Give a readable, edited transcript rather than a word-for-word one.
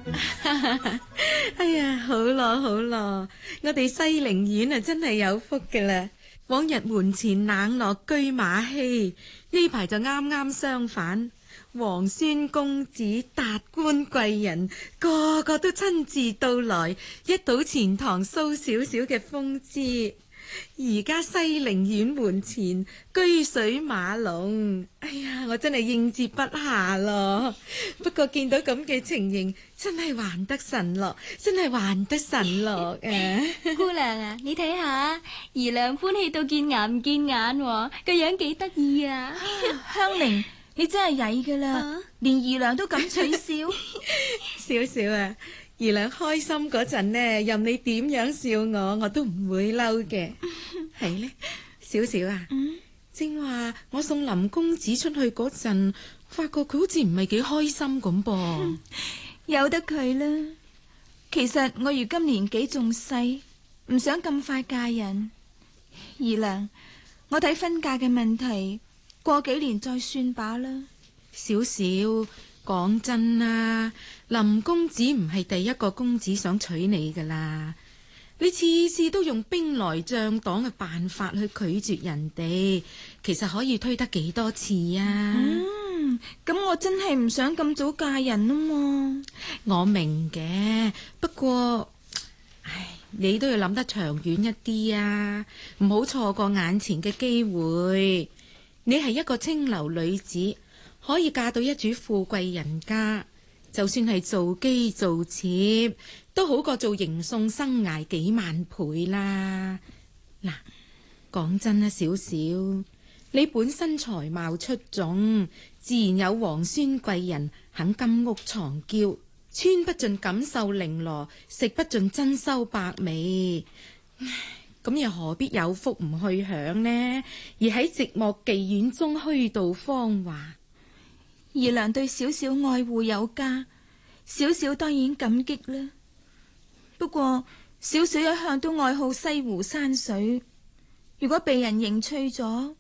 哎呀，好咯好咯，我哋西陵縣啊真係有福㗎啦。往日門前冷落車馬稀，呢排就啱啱相反，皇孫公子達官貴人個個都親自到來，一睹錢塘蘇少少嘅風姿。而家西陵縣門前車水馬龍，哎呀，我真係應接不暇咯。不過見到咁嘅情形，真係還得神樂，真係還得神樂啊！ 姑娘啊，你睇下，姨娘歡喜到見牙唔見眼喎，個樣幾得意啊！ 香菱，你真係曳噶啦，連姨娘都咁取笑。 少少啊，姨娘開心嗰陣呢，任你點樣笑我，我都唔會嬲嘅。係呢，少少啊，正話我送林公子出去嗰陣，發覺佢好似唔係幾開心咁噃。 由得佢啦。其實我如今年紀仲細，唔想咁快嫁人。姨娘，我睇婚嫁嘅問題，過幾年再算罷啦。 少少，講真啦，林公子唔係第一個公子想娶你噶啦。你次次都用兵來將擋嘅辦法去拒絕人哋，其實可以推得幾多次啊？ 咁我真係唔想咁早嫁人啊嘛。 我明嘅，不過，唉，你都要諗得長遠一啲啊，唔好錯過眼前嘅機會。你係一個清流女子，可以嫁到一主富貴人家，就算係做姬做妾，都好過做迎送生涯幾萬倍啦。嗱，講真啦，少少，你本身才貌出眾，自然有皇孫貴人肯金屋藏嬌，穿不盡錦繡綾羅，食不盡珍饈百味。咁又何必有福唔去享呢？而喺寂寞妓院中虛度芳華。 姨娘對小小愛護有加，小小當然感激啦。不過小小一向都愛好西湖山水，如果被人認吹咗，